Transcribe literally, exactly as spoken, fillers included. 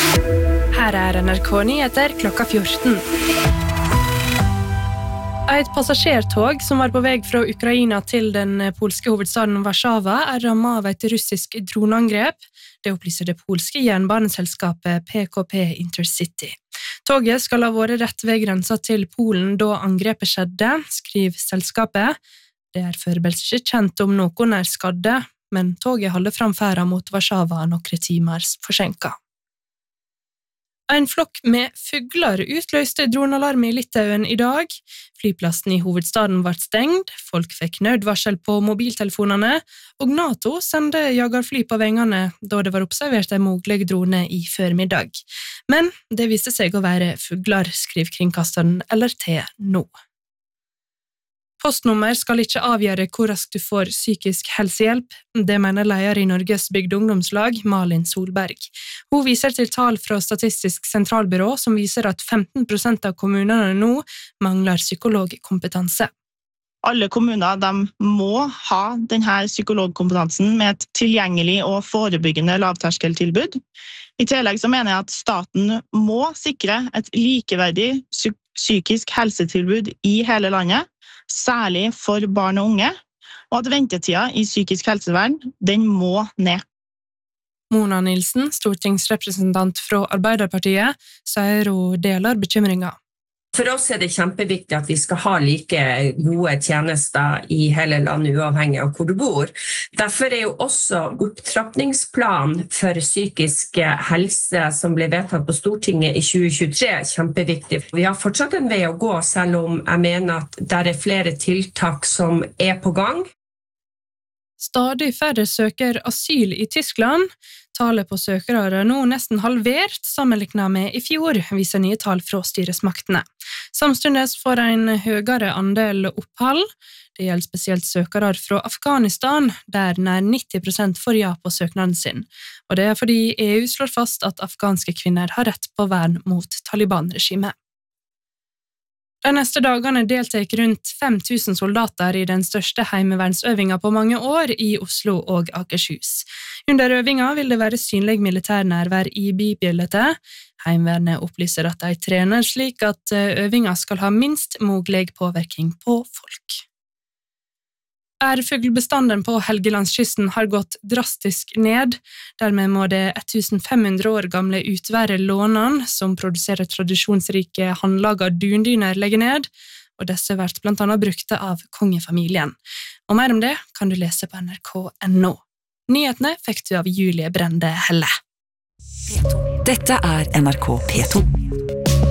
Her er N R K Nyheter klokka fjorten. Et passasjertog som var på vei fra Ukraina til den polske hovedstaden Warszawa er rammet av et russisk droneangrep. Det opplyser det polske jernbaneselskapet P K P Intercity. Toget skal ha vært rett ved grensa til Polen da angrepet skjedde, skriver selskapet. Det er foreløpig ikke kjent om noen er skadde, men toget holder fram ferden mot Warszawa noen timer forsinket. En flokk med fugler utløste dronealarm i Litauen i dag. Flyplassen i hovedstaden ble stengt, folk fikk nødvarsel på mobiltelefonene, og NATO sendte jagerfly på vengene da det var observert en mulig drone i førmiddag. Men det viste seg å være fugler, skriver kringkasteren L R T nå. Postnummer skal ikke avgjøre hvor raskt du får psykisk helsehjelp, det mener leder i Norges bygdeungdomslag, Malin Solberg. Hun viser til tall fra Statistisk sentralbyrå som viser at femten prosent av kommunene nå mangler psykologkompetanse. Alle kommuner de må ha denne psykologkompetansen med et tilgjengelig og forebyggende lavterskeltilbud. I tillegg så mener jeg at staten må sikre et likeverdig psykisk helsetilbud i hele landet, særlig for barn og unge, og at ventetida i psykisk helsevern, den må ned. Mona Nilsen, stortingsrepresentant fra Arbeiderpartiet, sier hun deler bekymringer. For oss er det kjempeviktig at vi skal ha like gode tjenester i hele landet, uavhengig av hvor du bor. Derfor er jo også opptrappingsplan for psykisk helse som ble vedtatt på Stortinget i tjue tjuetre kjempeviktig. Vi har fortsatt en vei å gå, selv om jeg mener at det er flere tiltak som er på gang. Stadig færre søker asyl i Tyskland. Tallet på søkere er nå nesten halvert sammenlignet med i fjor, viser nye tall fra styresmaktene. Samtidig får en høyere andel opphold. Det gjelder spesielt søkere fra Afghanistan, der nær nitti prosent får ja på søknaden sin. Og det er fordi E U slår fast at afghanske kvinner har rett på vern mot Taliban-regimet. De neste dagene deltar rundt fem tusen soldater i den største heimevernsøvinga på mange år i Oslo og Akershus. Under øvinga vil det være synlig militærnærvær i bybildet. Heimevernet opplyser at de trener slik at øvinga skal ha minst mulig påvirkning på folk. Ærfuglbestanden på Helgelandskysten har gått drastisk ned. Dermed må det femten hundre år gamle utværet Lånan, som produserer tradisjonsrike håndlaga dundyner, legge ned, og disse blir blant annet brukte av kongefamilien. Og mer om det kan du lese på N R K punktum N O. Nyhetene fikk du av Julie Brende Helle. Dette er N R K P to.